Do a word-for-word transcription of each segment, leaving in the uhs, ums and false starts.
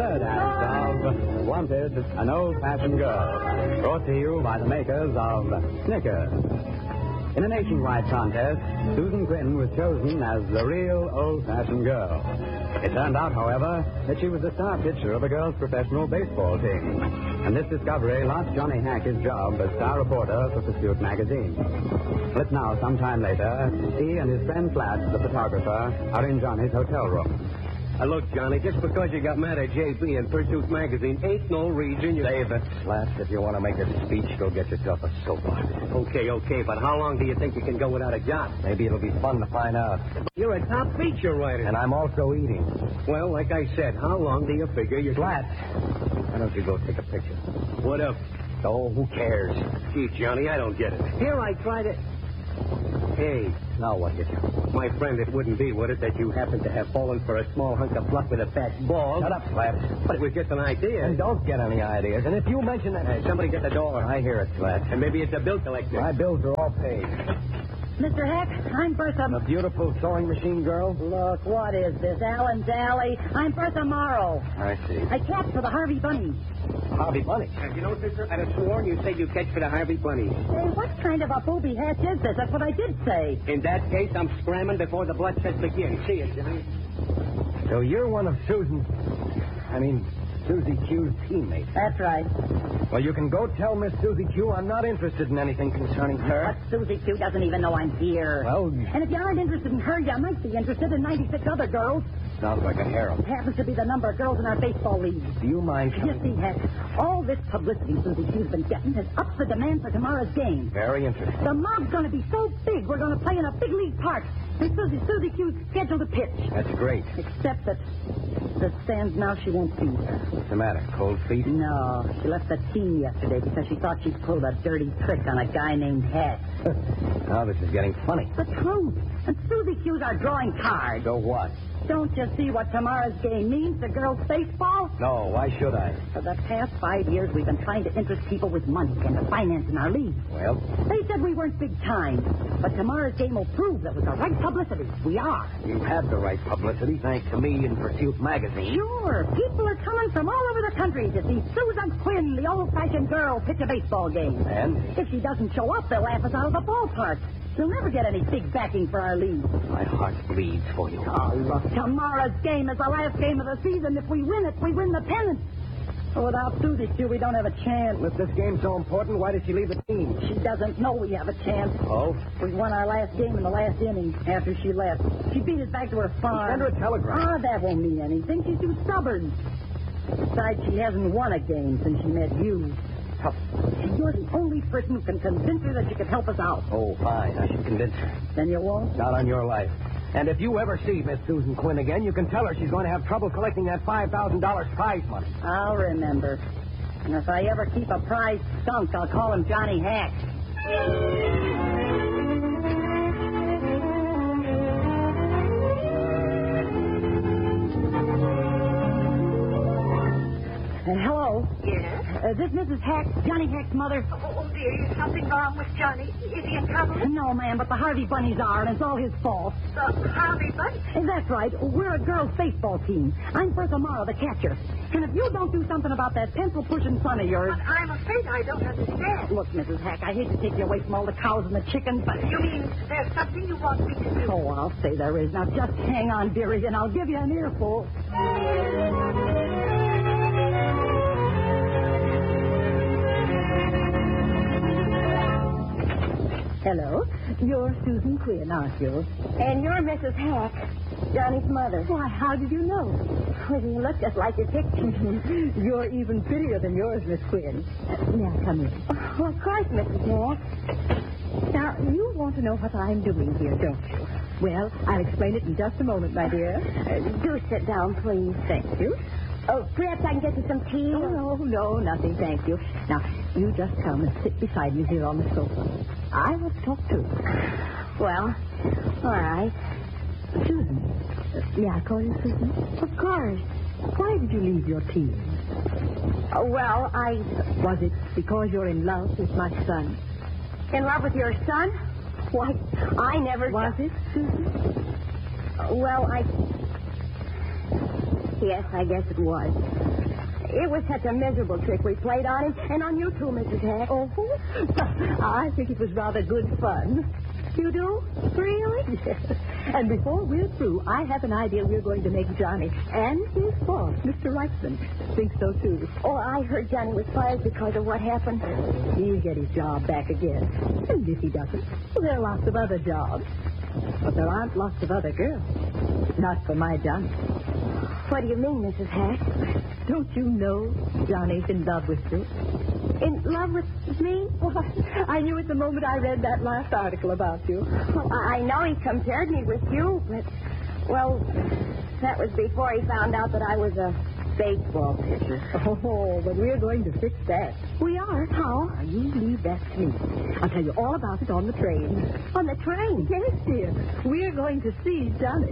third act of Wanted, an Old-Fashioned Girl, brought to you by the makers of Snickers. In a nationwide contest, Susan Quinn was chosen as the real old-fashioned girl. It turned out, however, that she was the star pitcher of a girls' professional baseball team. And this discovery lost Johnny Hack his job as star reporter for Pursuit magazine. But now, sometime later, he and his friend Flat, the photographer, are in Johnny's hotel room. Uh, look, Johnny, just because you got mad at J B and Pursuit magazine ain't no reason you... Save it, Flat. If you want to make a speech, go get yourself a soapbox. Okay, okay, but how long do you think you can go without a job? Maybe it'll be fun to find out. You're a top feature writer. And I'm also eating. Well, like I said, how long do you figure you... Flat. Why don't you go take a picture? What up? Oh, who cares? Gee, Johnny, I don't get it. Here I try to... Hey. Now what you do? My friend, it wouldn't be, would it, that you happened to have fallen for a small hunk of fluff with a fat ball? Shut up, Flat. But it was just an idea. And don't get any ideas. And if you mention that... Hey, somebody get the door. I hear it, Flat. And maybe it's a bill collector. My bills are all paid. Mister Heck, I'm Bertha... The beautiful sewing machine girl? Look, what is this, Allen's Alley? I'm Bertha Morrow. I see. I catch for the Harvey Bunnies. Harvey Bunny? Uh, you know, sister, I'd have sworn you said you catch for the Harvey Bunnies. Hey, what kind of a booby hatch is this? That's what I did say. In that case, I'm scramming before the bloodshed begins. See you, Johnny. So you're one of Susan's... I mean, Susie Q's teammates. That's right. Well, you can go tell Miss Susie Q I'm not interested in anything concerning her. But Susie Q doesn't even know I'm here. Well... And if you aren't interested in her, you might be interested in ninety-six other girls. Sounds like a harem. It happens to be the number of girls in our baseball league. Do you mind You coming? see, Heck, all this publicity Susie Q's been getting has upped the demand for tomorrow's game. Very interesting. The mob's going to be so big, we're going to play in a big league park. And Susie, Susie Q's scheduled to pitch. That's great. Except that, as it stands now, she won't be there. What's the matter? Cold feet? No, she left the team yesterday because she thought she'd pulled a dirty trick on a guy named Heck. Now this is getting funny. The truth. And Susie Q's our drawing card. So what? Don't you see what tomorrow's game means to girls' baseball? No, why should I? For the past five years, we've been trying to interest people with money and to finance in our league. Well? They said we weren't big time, but tomorrow's game will prove that with the right publicity, we are. You have the right publicity, thanks to me and Pursuit magazine. Sure. People are coming from all over the country to see Susan Quinn, the old-fashioned girl, pitch a baseball game. And? If she doesn't show up, they'll laugh us out of the ballpark. We'll never get any big backing for our league. My heart bleeds for you. Oh, look, tomorrow's game is the last game of the season. If we win it, we win the pennant. Oh, without Susie Q, we don't have a chance. If this game's so important, why did she leave the team? She doesn't know we have a chance. Oh? We won our last game in the last inning after she left. She beat us back to her farm. Send her a telegram. Ah, that won't mean anything. She's too stubborn. Besides, she hasn't won a game since she met you. Oh, you're the only person who can convince her that she can help us out. Oh, fine. I should convince her. Then you won't? Not on your life. And if you ever see Miss Susan Quinn again, you can tell her she's going to have trouble collecting that five thousand dollars prize money. I'll remember. And if I ever keep a prize skunk, I'll call him Johnny Hack. Uh, hello. Yes? Uh, this Missus Hack, Johnny Hack's mother. Oh, dear, is something wrong with Johnny? Is he in trouble? No, ma'am, but the Harvey Bunnies are, and it's all his fault. The Harvey Bunny? And that's right. We're a girls' baseball team. I'm Bertha Morrow, the catcher. And if you don't do something about that pencil-pushing son of yours... But I'm afraid I don't understand. Look, Missus Hack, I hate to take you away from all the cows and the chickens, but... You mean there's something you want me to do? Oh, I'll say there is. Now, just hang on, dearie, and I'll give you an earful. Hello. You're Susan Quinn, aren't you? And you're Missus Hack, Johnny's mother. Why, how did you know? Well, you look just like your picture. You're even prettier than yours, Miss Quinn. Uh, now, come in. Oh, of course, Missus Hack. Now, you want to know what I'm doing here, don't you? Well, I'll explain it in just a moment, my dear. Uh, do sit down, please. Thank you. Oh, perhaps I can get you some tea? Oh, no, no, nothing, thank you. Now, you just come and sit beside me here on the sofa. I want to talk to you. Well, all right. Susan. Uh, may I call you Susan? Of course. Why did you leave your team? Oh, well, I... Was it because you're in love with my son? In love with your son? Why, I never... Was it, Susan? Uh, well, I... Yes, I guess it was. it was such a miserable trick we played on him, and on you too, Missus Hack. Oh, I think it was rather good fun. You do? Really? Yes. And before we're through, I have an idea we're going to make Johnny and his boss, Mister Reichman, think so, too. Oh, I heard Johnny was fired because of what happened. He'll get his job back again. And if he doesn't, well, there are lots of other jobs. But there aren't lots of other girls. Not for my Johnny. What do you mean, Missus Hack? Don't you know Johnny's in love with you? In love with me? Why, I knew it the moment I read that last article about you. Well, I know he compared me with you, but, well, that was before he found out that I was a baseball pitcher. Oh, but we're going to fix that. We are? How? Now, you leave that to me. I'll tell you all about it on the train. On the train? Yes, dear. We're going to see Johnny.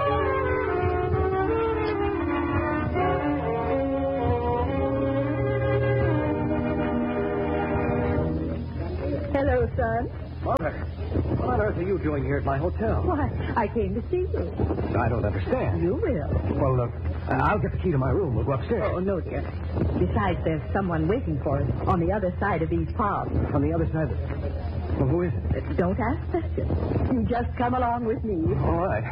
Hello, son. Mother, what on earth are you doing here at my hotel? Why, I came to see you. I don't understand. You will. Well, uh, I'll get the key to my room. We'll go upstairs. Oh, no, dear. Besides, there's someone waiting for us on the other side of these palms. On the other side of the... Well, who is it? Uh, Don't ask questions. You just come along with me. All right.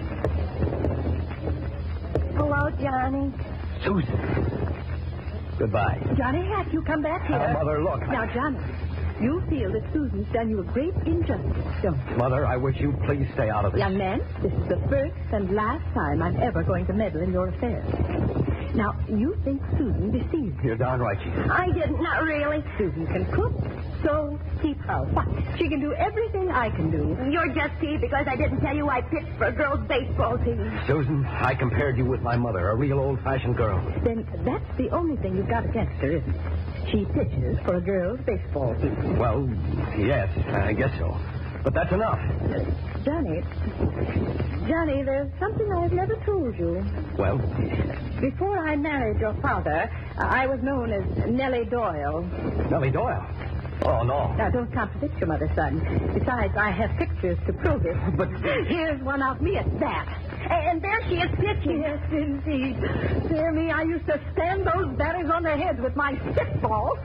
Hello, Johnny. Susan. Goodbye. Johnny Hack, you come back here. Uh, Mother, look. Now, Johnny, you feel that Susan's done you a great injustice, don't you? Mother, I wish you'd please stay out of this. Young man, this is the first and last time I'm ever going to meddle in your affairs. Now, you think Susan deceived you. You're darn right she did. I didn't, not really. Susan can cook, sew, keep house. What? She can do everything I can do. You're just teased because I didn't tell you I pitched for a girls' baseball team. Susan, I compared you with my mother, a real old-fashioned girl. Then that's the only thing you've got against her, isn't it? She pitches for a girls' baseball team. Well, yes, I guess so. But that's enough. Uh, Johnny, Johnny, there's something I've never told you. Well? Before I married your father, I was known as Nellie Doyle. Nellie Doyle? Oh, no. Now, don't contradict your mother, son. Besides, I have pictures to prove it. But... Here's one of me at that. And there she is pitching. Yes, indeed. Dear me, I used to stand those batters on their heads with my stickball.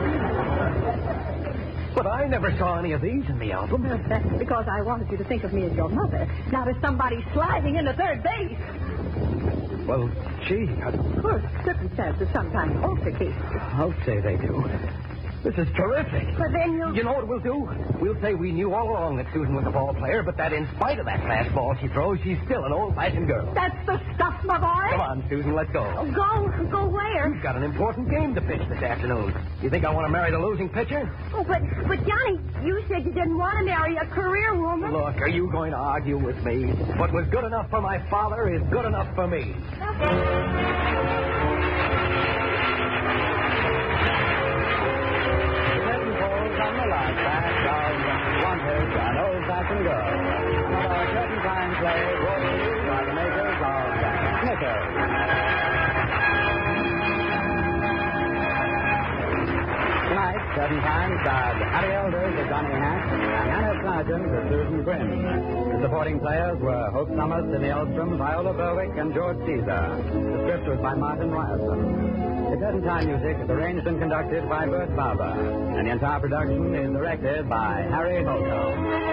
But I never saw any of these in the album. That's because I wanted you to think of me as your mother, not as somebody sliding into third base. Well, gee, I... Of course, circumstances sometimes alter cases. I'll say they do. This is terrific. But then you'll... You know what we'll do? We'll say we knew all along that Susan was a ball player, but that in spite of that fastball she throws, she's still an old-fashioned girl. That's the stuff, my boy. Come on, Susan, let's go. Oh, go, go where? You've got an important game to pitch this afternoon. You think I want to marry the losing pitcher? Oh, but, but Johnny, you said you didn't want to marry a career woman. Look, are you going to argue with me? What was good enough for my father is good enough for me. On the last batch of Wanted, an old-fashioned girl. Another certain time play brought to you by the makers of Snickers. Tonight, certain time starred Harry Elders as Johnny Hack and Anna Sargent as Susan Quinn. The supporting players were Hope Summers, Sidney Elstrom, Viola Berwick, and George Caesar. The script was by Martin Ryerson. The Curtain Time music is arranged and conducted by Bert Barber, and the entire production is directed by Harry Holcomb.